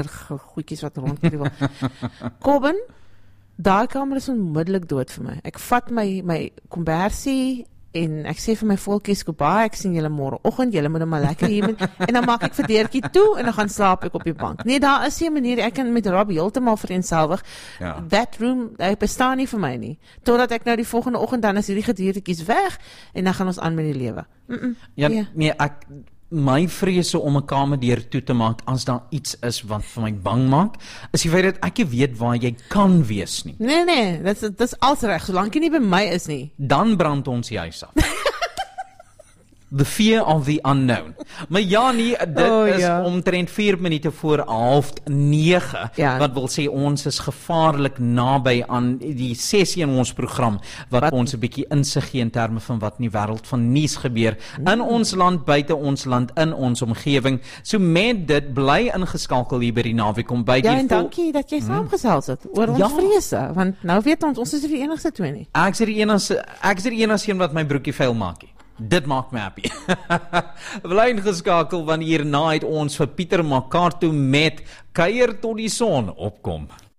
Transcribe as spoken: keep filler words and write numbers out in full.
goedjies wat rondkriewel. Kobben, daai kamer is onmiddellik dood vir my. Ek vat my, my kombersie, en ek sê vir my volkies, goodbye, ek sien julle môreoggend, julle moet hom maar lekker hier met, en dan maak ek vir deurtjie toe, en dan gaan slaap ek op die bank. Nee, daar is nie 'n manier, ek kan met Rob heeltemal vereenselwig, Ja. that room, hy bestaan nie vir my nie, totdat ek nou die volgende oggend, dan is hierdie gediertjies weg, en dan gaan ons aan met die lewe. Mm -mm, Ja, ja. nee, ek my vrese om 'n kamer deur toe te maak as daar iets is wat vir my bang maak, is die feit dat ek nie weet waar jy kan wees nie. Nee, nee, dit is, dit is als reg, solank jy nie by my is nie. Dan brand ons die huis af. The fear of the unknown. Maar ja, nie, dit Oh, is ja. omtrent vier minute voor half nege, Ja. wat wil sê ons is gevaarlik naby aan die sessie in ons program, wat, wat ons 'n bietjie insig gee in terme van wat in die wêreld van nuus gebeur, in ons land, buite ons land, in ons omgewing. So met dit, bly ingeskakel hier by die naweek om by Ja, die en vol- dankie dat jy saamgesels het, oor ons Ja. vrese, want nou weet ons, ons is nie die enigste twee nie. Ek is die enigste, ek is die enigste een wat my broekie vuil maak. Dit maak my happy. Bly ingeskakel, want hierna het ons vir Pieter Makato met Kuier tot die son opkom.